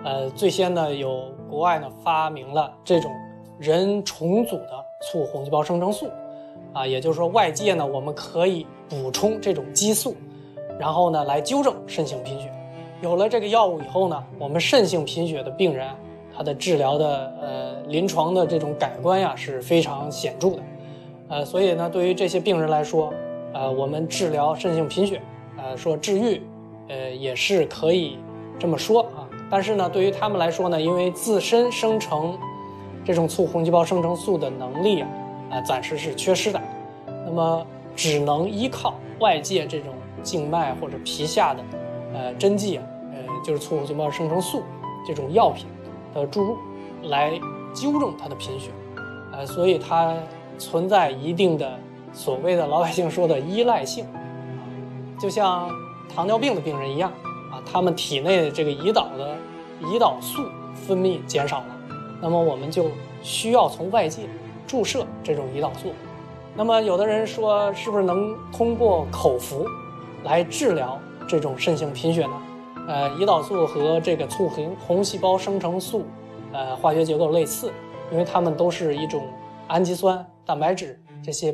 最先呢有国外呢发明了这种人重组的促红细胞生成素也就是说外界呢我们可以补充这种激素，然后呢来纠正肾性贫血。有了这个药物以后呢，我们肾性贫血的病人他的治疗的临床的这种改观呀是非常显著的。所以呢对于这些病人来说，我们治疗肾性贫血说治愈也是可以这么说但是呢对于他们来说呢，因为自身生成这种促红细胞生成素的能力暂时是缺失的，那么只能依靠外界这种静脉或者皮下的针剂就是促红细胞生成素这种药品的注入来纠正它的贫血所以它存在一定的所谓的老百姓说的依赖性就像糖尿病的病人一样他们体内的这个胰岛素分泌减少了，那么我们就需要从外界注射这种胰岛素。那么有的人说是不是能通过口服来治疗这种肾性贫血呢？胰岛素和这个促红细胞生成素化学结构类似，因为它们都是一种氨基酸、蛋白质这些